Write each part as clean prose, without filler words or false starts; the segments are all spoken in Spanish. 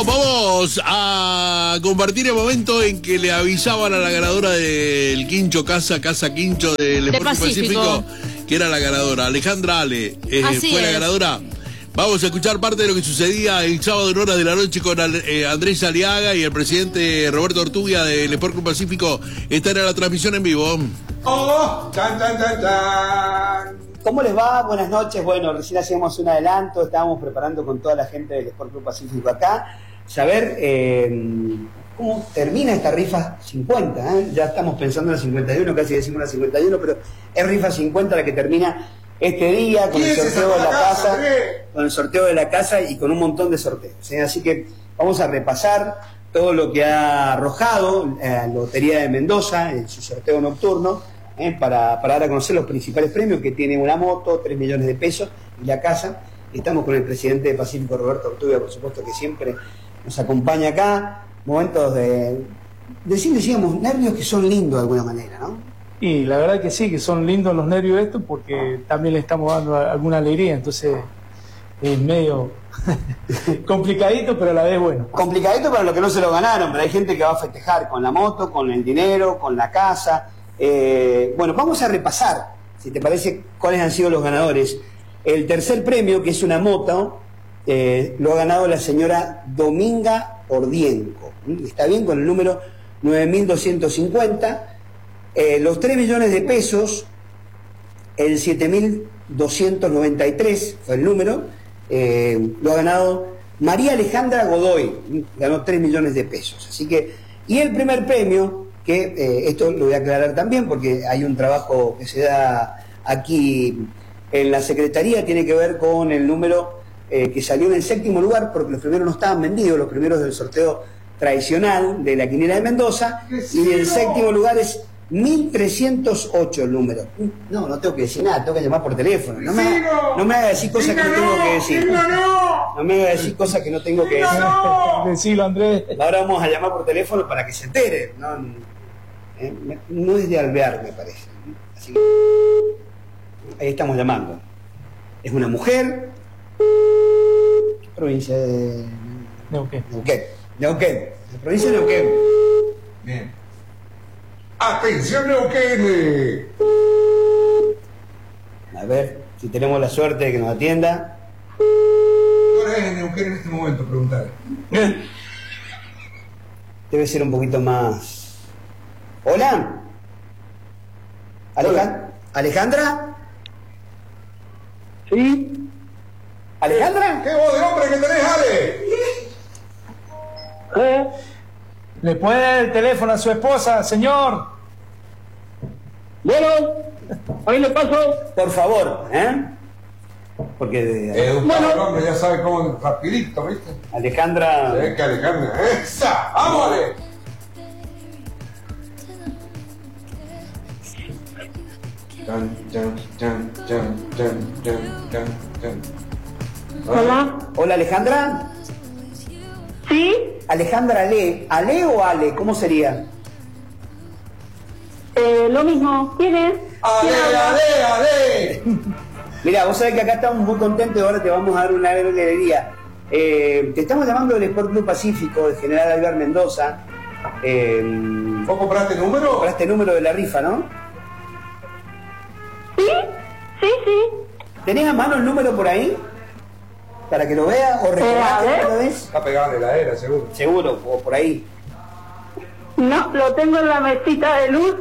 Chicos, vamos a compartir el momento en que le avisaban a la ganadora del Quincho Casa Quincho del Sport Pacífico, que era la ganadora. Alejandra Ale fue la ganadora. Vamos a escuchar parte de lo que sucedía el sábado en horas de la noche con Andrés Aliaga y el presidente Roberto Ortubia del Sport Club Pacífico. Esta era la transmisión en vivo. ¿Cómo les va? Buenas noches. Bueno, recién hacíamos un adelanto, estábamos preparando con toda la gente del Sport Club Pacífico acá, saber cómo termina esta rifa 50. Ya estamos pensando en la 51, casi decimos la 51, pero es rifa 50 la que termina este día con el sorteo de la casa, con el sorteo de la casa y con un montón de sorteos. Así que vamos a repasar todo lo que ha arrojado la Lotería de Mendoza en su sorteo nocturno, para dar a conocer los principales premios, que tiene una moto, 3 millones de pesos y la casa. Estamos con el presidente de Pacífico, Roberto Ortubia, por supuesto, que siempre nos acompaña acá. Momentos decíamos, nervios que son lindos de alguna manera, ¿no? Y la verdad que sí, que son lindos los nervios estos, porque también le estamos dando alguna alegría, entonces es medio complicadito, pero a la vez bueno. Complicadito para los que no se lo ganaron, pero hay gente que va a festejar con la moto, con el dinero, con la casa. Bueno, vamos a repasar, si te parece, cuáles han sido los ganadores. El tercer premio, que es una moto, lo ha ganado la señora Dominga Ordienco. Está bien, con el número 9250. Los 3 millones de pesos, el 7293 fue el número, lo ha ganado María Alejandra Godoy, ganó 3 millones de pesos. Así que, y el primer premio, que esto lo voy a aclarar también porque hay un trabajo que se da aquí en la Secretaría, tiene que ver con el número que salió en el 7º lugar, porque los primeros no estaban vendidos, los primeros del sorteo tradicional de la Quiniela de Mendoza, y el 7º lugar es 1308 el número. No tengo que decir nada, tengo que llamar por teléfono. No me haga decir cosas que no tengo que decir. No me haga decir cosas que no tengo que decir. Decilo, Andrés. Ahora vamos a llamar por teléfono para que se entere. No es de alvear, me parece. Así que ahí estamos llamando. Es una mujer. ¿Qué provincia de Neuquén? Neuquén. La provincia de Neuquén. Bien. ¡Atención, Neuquén! A ver si tenemos la suerte de que nos atienda. ¿Qué hora es en Neuquén en este momento? Preguntar. Debe ser un poquito más. ¿Hola? ¿Alejandra? Sí. ¿Alejandra? ¿Qué voz de hombre que tenés, Ale? ¿Le puede dar el teléfono a su esposa, señor? Bueno, ahí le paso. Por favor, Porque Educado el hombre, ya sabe cómo, rapidito, ¿viste? Alejandra... Es que Alejandra, ¡esa! ¡Vamos, Ale! Hola. Hola, Alejandra. ¿Sí? Alejandra ¿Ale o Ale? ¿Cómo sería? Lo mismo. ¿Quién es? ¡Ale! Mira, vos sabés que acá estamos muy contentos y ahora te vamos a dar una gran alegría. Te estamos llamando del Sport Club Pacífico, de General Alvear Mendoza. ¿Vos compraste el número? Compraste el número de la rifa, ¿no? ¿Sí? Sí. ¿Tenés a mano el número por ahí? Para que lo vea o recordás que lo ves. Está pegado en la heladera, seguro. Seguro, o por ahí. No, lo tengo en la mesita de luz.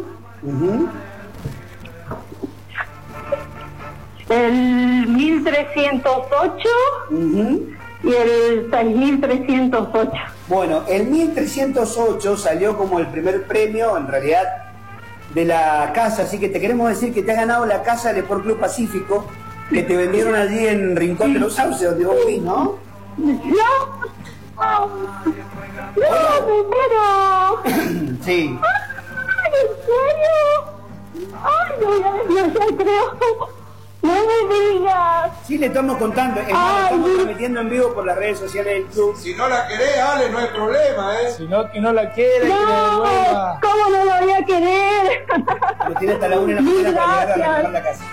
El 1308 y el 6308. Bueno, el 1308 salió como el primer premio, en realidad, de la casa, así que te queremos decir que te has ganado la casa del Sport Club Pacífico, que te vendieron allí en Rincón de los Sauces, donde vos vivís, ¿no? ¡No! ¡No, me muero! Sí. ¡Ay, en serio! ¡Ay, no voy a desmayar, creo! ¡No me digas! Sí, le estamos contando. Es más, estamos transmitiendo en vivo por las redes sociales del club. Si no la querés, Ale, no hay problema, Si no, que no la quiere, que le devuelva. ¿Cómo no la voy a querer? Lo tiene hasta la 1 de la mañana para llegar a retirar la casa.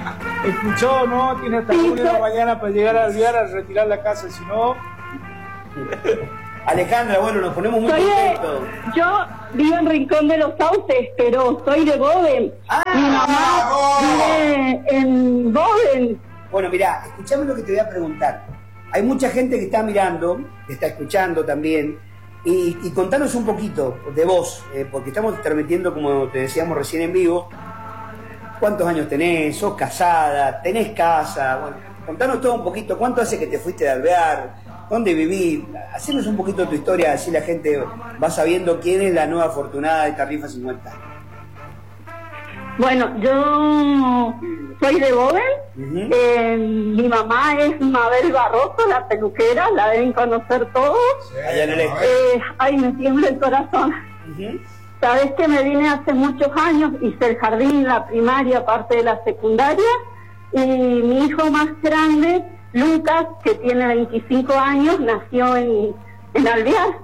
Escuchó, ¿no? Tiene hasta la 1 de la mañana para llegar a Alvear a retirar la casa, si no... Alejandra, bueno, nos ponemos muy contentos. Yo vivo en Rincón de los Sauces, pero soy de Boden. Mi mamá vive en Boden. Bueno, mirá, escuchame lo que te voy a preguntar. Hay mucha gente que está mirando, que está escuchando también, y contanos un poquito de vos, porque estamos transmitiendo, como te decíamos recién en vivo, ¿cuántos años tenés? ¿Sos casada? ¿Tenés casa? Bueno, contanos todo un poquito. ¿Cuánto hace que te fuiste de alvear? ¿Dónde vivís? Hacenos un poquito tu historia, así la gente va sabiendo quién es la nueva afortunada de esta rifa 50. Bueno, yo soy de Boden. Mi mamá es Mabel Barroso, la peluquera, la deben conocer todos. Allá en el ay, me tiembla el corazón. Sabes que me vine hace muchos años, hice el jardín, la primaria, parte de la secundaria, y mi hijo más grande, Lucas, que tiene 25 años, nació en Alvear.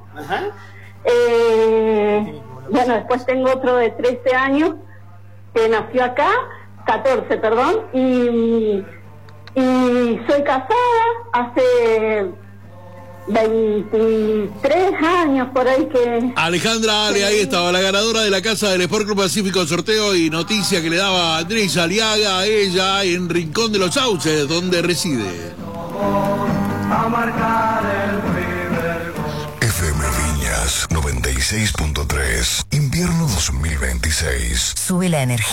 Bueno, después tengo otro de 13 años, que nació acá, 14, perdón, y soy casada hace 23 años por ahí que... Alejandra Ale, ahí estaba, la ganadora de la casa del Sport Club Pacífico, sorteo y noticia que le daba Andrés Aliaga a ella en Rincón de los Sauces, donde reside. FM Viñas 96.3, invierno 2026. Sube la energía.